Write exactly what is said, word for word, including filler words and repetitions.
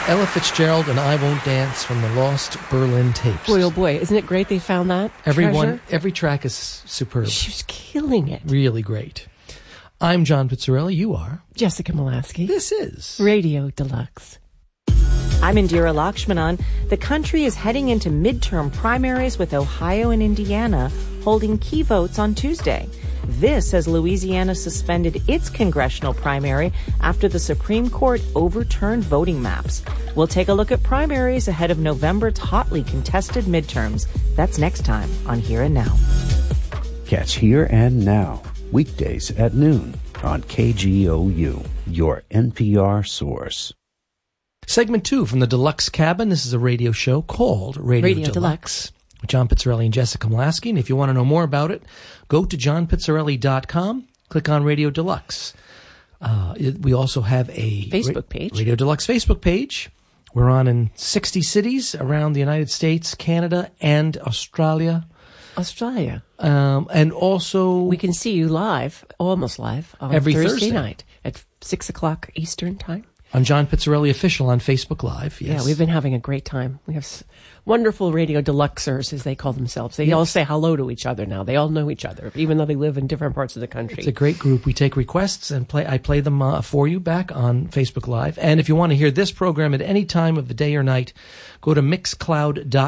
Ella Fitzgerald and I Won't Dance from the Lost Berlin tapes. Boy, oh boy, isn't it great they found that Everyone, treasure? every track is superb. She's killing it. Really great. I'm John Pizzarelli. You are? Jessica Molaski. This is Radio Deluxe. I'm Indira Lakshmanan. The country is heading into midterm primaries with Ohio and Indiana holding key votes on Tuesday. This as Louisiana suspended its congressional primary after the Supreme Court overturned voting maps. We'll take a look at primaries ahead of November's hotly contested midterms. That's next time on Here and Now. Catch Here and Now weekdays at noon on K G O U, your N P R source. segment two from the Deluxe Cabin. This is a radio show called Radio, Radio Deluxe. Deluxe. With John Pizzarelli and Jessica Molaski. And if you want to know more about it, go to john pizzarelli dot com, click on Radio Deluxe. Uh, it, we also have a Facebook page. Radio Deluxe Facebook page. We're on in sixty cities around the United States, Canada, and Australia. Australia. Um, and also... We can see you live, almost live, on Every Thursday, Thursday. night at six o'clock Eastern Time. on John Pizzarelli Official on Facebook Live. Yes. Yeah, we've been having a great time. We have s- wonderful Radio Deluxers, as they call themselves. They Yes. all say hello to each other now. They all know each other, even though they live in different parts of the country. It's a great group. We take requests and play. I play them uh, for you back on Facebook Live. And if you want to hear this program at any time of the day or night, go to mixcloud dot